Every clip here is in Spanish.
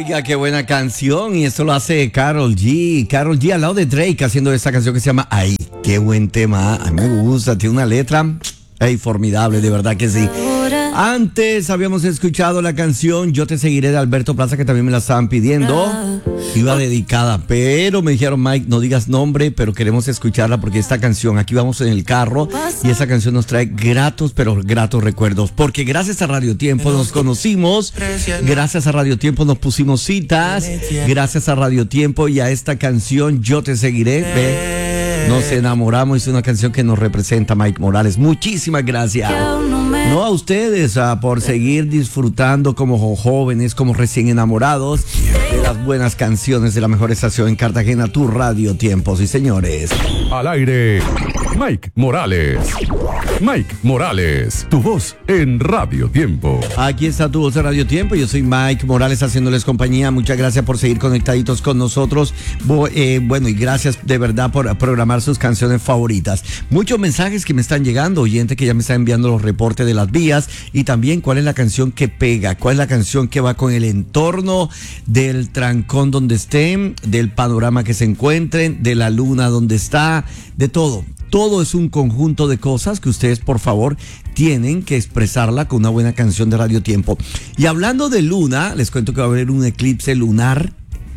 Oiga, qué buena canción. Y eso lo hace Karol G. Karol G al lado de Drake haciendo esta canción que se llama Ahí. Qué buen tema. A mí me gusta. Tiene una letra formidable, de verdad que sí. Antes habíamos escuchado la canción Yo te seguiré de Alberto Plaza, que también me la estaban pidiendo. Iba dedicada, pero me dijeron, Mike, no digas nombre, pero queremos escucharla porque esta canción, aquí vamos en el carro y esa canción nos trae gratos, pero gratos recuerdos. Porque gracias a Radio Tiempo nos conocimos, gracias a Radio Tiempo nos pusimos citas, gracias a Radio Tiempo y a esta canción Yo te seguiré, nos enamoramos. Es una canción que nos representa Mike Morales. Muchísimas gracias. No a ustedes por seguir disfrutando como jóvenes, como recién enamorados de las buenas canciones de la mejor estación en Cartagena, tu Radio Tiempo. Sí, señores. Al aire, Mike Morales. Mike Morales, tu voz en Radio Tiempo. Aquí está tu voz en Radio Tiempo. Yo soy Mike Morales haciéndoles compañía. Muchas gracias por seguir conectaditos con nosotros. Bueno, y gracias de verdad por programar sus canciones favoritas. Muchos mensajes que me están llegando, oyente que ya me está enviando los reportes de las vías y también cuál es la canción que pega, cuál es la canción que va con el entorno del trancón donde estén, del panorama que se encuentren, de la luna donde está, de todo. Todo es un conjunto de cosas que ustedes, por favor, tienen que expresarla con una buena canción de Radio Tiempo. Y hablando de luna, les cuento que va a haber un eclipse lunar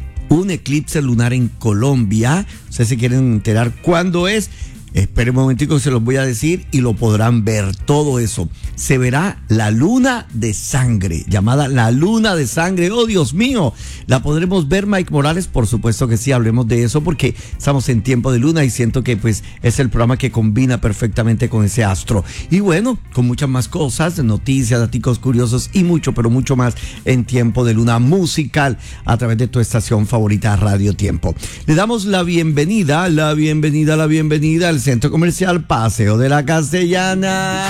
en Colombia. Ustedes se quieren enterar cuándo es. Esperen un momentico, se los voy a decir y lo podrán ver todo eso. Se verá la luna de sangre, llamada la luna de sangre. ¡Oh, Dios mío! ¿La podremos ver, Mike Morales? Por supuesto que sí, hablemos de eso porque estamos en tiempo de luna y siento que pues es el programa que combina perfectamente con ese astro. Y bueno, con muchas más cosas, noticias, datos curiosos y mucho, pero mucho más en tiempo de luna musical a través de tu estación favorita, Radio Tiempo. Le damos la bienvenida al Centro Comercial Paseo de la Castellana.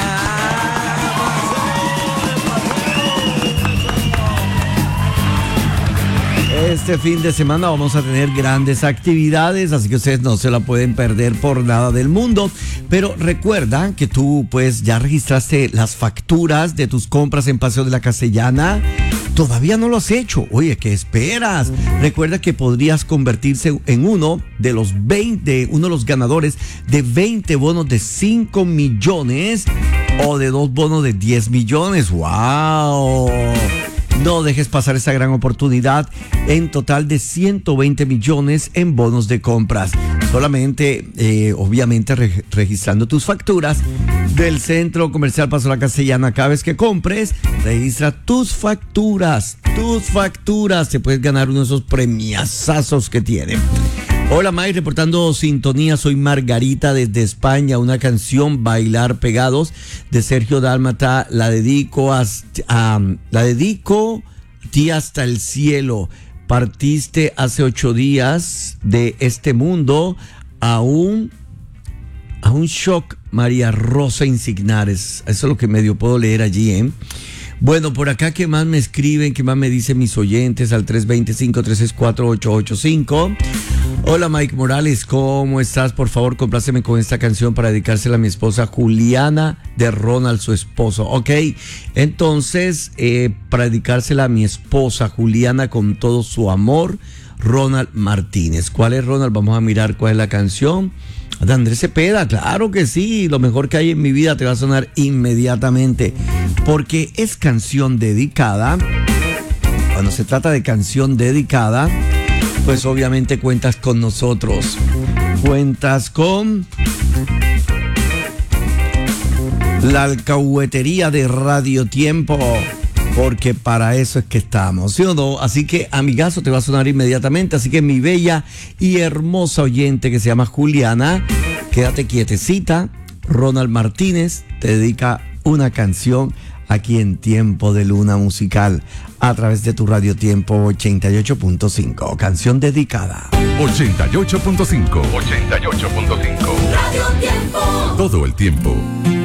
Este fin de semana vamos a tener grandes actividades, así que ustedes no se la pueden perder por nada del mundo. Pero recuerda que tú pues ya registraste las facturas de tus compras en Paseo de la Castellana. ¿Todavía no lo has hecho? Oye, ¿qué esperas? Recuerda que podrías convertirse en uno de los ganadores de 20 bonos de 5 millones o de 2 bonos de 10 millones. ¡Wow! No dejes pasar esta gran oportunidad. En total de 120 millones en bonos de compras. Solamente, obviamente, registrando tus facturas del Centro Comercial Paseo de la Castellana. Cada vez que compres, registra tus facturas. Te puedes ganar uno de esos premiazazos que tiene. Hola, Mike, reportando sintonía. Soy Margarita desde España. Una canción, Bailar Pegados, de Sergio Dálmata. La dedico a ti hasta el cielo. Partiste hace 8 días de este mundo a un shock, María Rosa Insignares. Eso es lo que medio puedo leer allí, ¿eh? Bueno, por acá, ¿qué más me escriben? ¿Qué más me dicen mis oyentes? Al 325-364-885. Hola, Mike Morales, ¿cómo estás? Por favor, compláceme con esta canción para dedicársela a mi esposa Juliana, de Ronald, su esposo. Ok, entonces, para dedicársela a mi esposa Juliana con todo su amor, Ronald Martínez. ¿Cuál es, Ronald? Vamos a mirar cuál es la canción. De Andrés Cepeda, claro que sí. Lo mejor que hay en mi vida te va a sonar inmediatamente. Porque es canción dedicada. Cuando se trata de canción dedicada, pues obviamente cuentas con nosotros. Cuentas con la alcahuetería de Radio Tiempo. Porque para eso es que estamos, ¿sí o no? Así que, amigazo, te va a sonar inmediatamente. Así que mi bella y hermosa oyente que se llama Juliana, quédate quietecita. Ronald Martínez te dedica una canción aquí en Tiempo de Luna Musical a través de tu Radio Tiempo 88.5. Canción dedicada. 88.5. Radio Tiempo. Todo el tiempo.